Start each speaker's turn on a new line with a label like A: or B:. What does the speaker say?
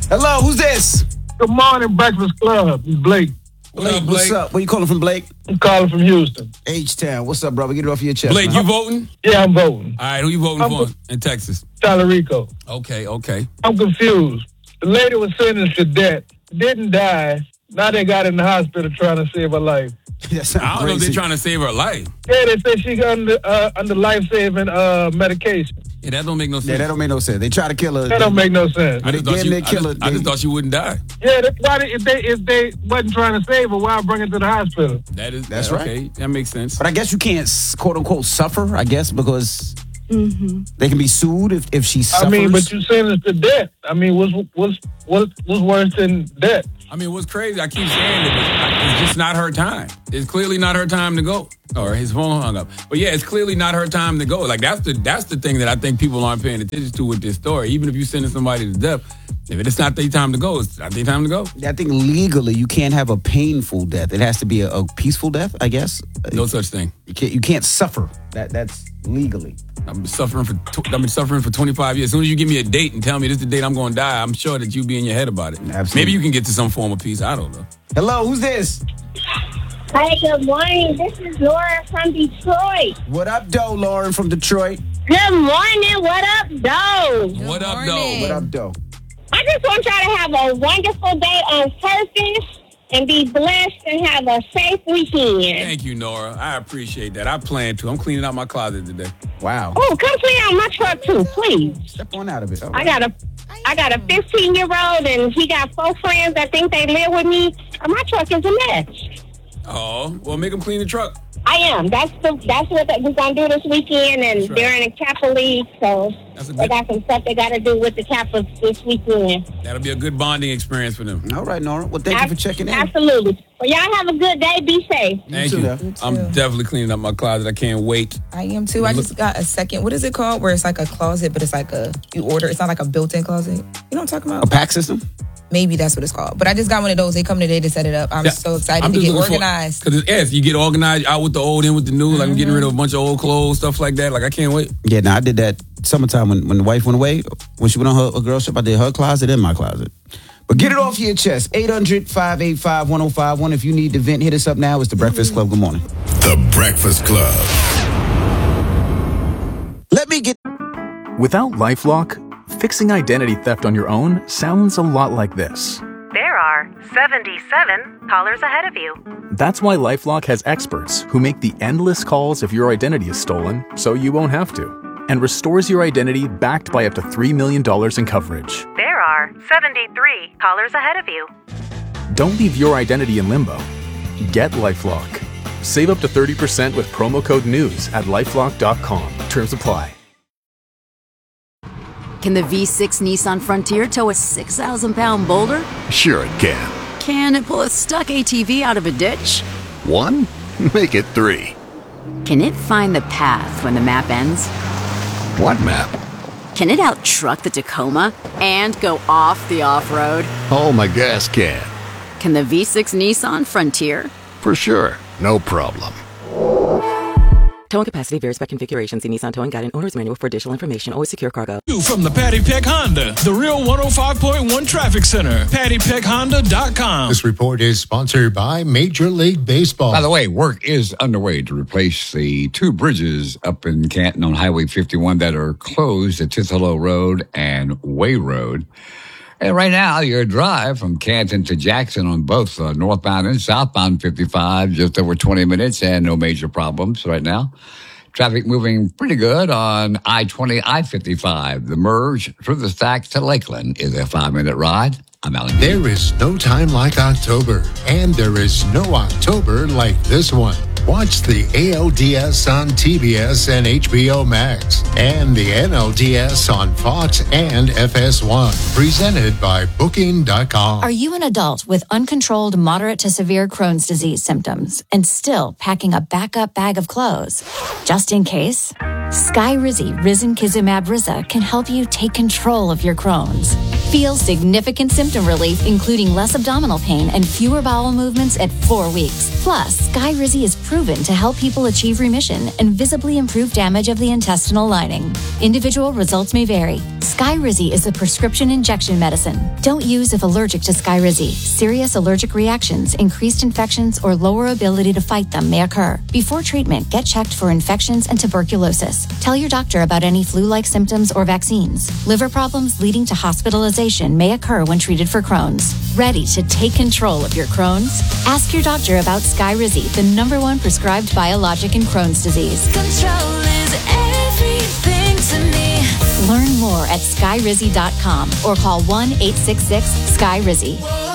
A: Hello, who's this?
B: Good morning, Breakfast Club. It's Blake.
A: What up, Blake? What's up? Where you calling from, Blake?
B: I'm calling from Houston.
A: H-Town. What's up, brother? Get it off your chest.
C: Blake,
A: man.
C: you voting?
B: Yeah, I'm voting.
C: All right, who you voting for in Texas?
B: Talarico.
C: Okay.
B: I'm confused. The lady was sentenced to death, didn't die. Now they got in the hospital trying to save her life.
C: I don't know if they're trying to save her life.
B: Yeah, they say she's under life-saving medication.
C: Yeah, that don't make no sense.
A: Yeah, that don't make no sense. They try to kill her.
B: That don't make no sense.
C: I just thought she wouldn't die.
B: Yeah, if they wasn't trying to save her, why bring her to the hospital?
A: That's right.
C: Okay, that makes sense.
A: But I guess you can't, quote unquote, suffer, I guess, because they can be sued if she suffers.
B: I mean, but you sentenced to death. I mean, what's worse than death?
C: I mean, what's crazy, I keep saying it's just not her time. It's clearly not her time to go. Or his phone hung up. But yeah, it's clearly not her time to go. Like, that's the thing that I think people aren't paying attention to with this story. Even if you send somebody to death, if it's not their time to go, it's not their time to go.
A: I think legally you can't have a painful death. It has to be a peaceful death, I guess.
C: No such thing.
A: You can't suffer. That's legally.
C: I've been suffering for 25 years. As soon as you give me a date and tell me this is the date I'm going to die, I'm sure that you'll be in your head about it.
A: Absolutely.
C: Maybe you can get to some form of peace. I don't know.
A: Hello, who's this?
D: Hey, good morning. This is Laura from Detroit.
A: What up, Doe? Lauren from Detroit.
D: Good morning. What up, Doe?
C: What up, Doe?
A: What up, Doe?
D: I just want y'all to have a wonderful day on purpose and be blessed and have a safe weekend.
C: Thank you, Nora. I appreciate that. I plan to. I'm cleaning out my closet today.
A: Wow.
D: Oh, come clean out my truck too, please.
A: Step on out of it.
D: I got a 15-year-old and he got 4 friends that think they live with me. My truck is a mess.
C: Oh, well, make them clean the truck.
D: I am. That's what we're going to do this weekend, and they're in a Kappa League, so they got some stuff they got to do with the Kappas this weekend.
C: That'll be a good bonding experience for them.
A: All right, Nora. Well, thank you for checking in.
D: Absolutely. Well, y'all have a good day. Be safe.
C: Thank you. I'm definitely cleaning up my closet. I can't wait.
E: I am too. I just got a second. What is it called? Where it's like a closet, but it's like you order. It's not like a built-in closet. You know what I'm talking about?
A: A pack system?
E: Maybe that's what it's called. But I just got one of those. They come today to set it up. I'm so excited to get organized.
C: Because you get organized out with the old, in with the new. Like, I'm getting rid of a bunch of old clothes, stuff like that. Like, I can't wait.
A: Yeah, I did that summertime when the wife went away. When she went on her girl trip, I did her closet and my closet. But get it off your chest. 800-585-1051. If you need to vent, hit us up now. It's The Breakfast Club. Good morning.
F: The Breakfast Club.
A: Let me get...
G: Without LifeLock, fixing identity theft on your own sounds a lot like this.
H: There are 77 callers ahead of you.
G: That's why LifeLock has experts who make the endless calls if your identity is stolen, so you won't have to, and restores your identity backed by up to $3 million in coverage.
H: There are 73 callers ahead of you.
G: Don't leave your identity in limbo. Get LifeLock. Save up to 30% with promo code NEWS at LifeLock.com. Terms apply.
I: Can the V6 Nissan Frontier tow a 6,000-pound boulder?
F: Sure it can.
I: Can it pull a stuck ATV out of a ditch?
F: 1? Make it 3.
I: Can it find the path when the map ends?
F: What map?
I: Can it out-truck the Tacoma and go off the off-road?
F: Oh, my gas can.
I: Can the V6 Nissan Frontier?
F: For sure. No problem.
J: Towing capacity varies by configuration. See Nissan Towing Guide and Owner's Manual for additional information. Always secure cargo.
K: From the Patty Peck Honda, the real 105.1 Traffic Center. PattyPeckHonda.com.
L: This report is sponsored by Major League Baseball.
M: By the way, work is underway to replace the 2 bridges up in Canton on Highway 51 that are closed at Tithelo Road and Way Road. And right now, your drive from Canton to Jackson on both northbound and southbound 55, just over 20 minutes and no major problems right now. Traffic moving pretty good on I-20, I-55. The merge through the stacks to Lakeland is a 5-minute ride. I'm Alan.
L: There is no time like October, and there is no October like this one. Watch the ALDS on TBS and HBO Max, and the NLDS on Fox and FS1. Presented by Booking.com.
N: Are you an adult with uncontrolled moderate to severe Crohn's disease symptoms and still packing a backup bag of clothes? Just in case, Skyrizi Risankizumab Riza can help you take control of your Crohn's. Feel significant symptom relief, including less abdominal pain and fewer bowel movements at 4 weeks. Plus, Skyrizi is proven to help people achieve remission and visibly improve damage of the intestinal lining. Individual results may vary. Skyrizi is a prescription injection medicine. Don't use if allergic to Skyrizi. Serious allergic reactions, increased infections, or lower ability to fight them may occur. Before treatment, get checked for infections and tuberculosis. Tell your doctor about any flu-like symptoms or vaccines. Liver problems leading to hospitalization may occur when treated for Crohn's. Ready to take control of your Crohn's? Ask your doctor about Skyrizi, the #1 prescribed biologic in Crohn's disease.
O: Control is everything to me.
N: Learn more at skyrizi.com or call 1-866-SKYRIZI.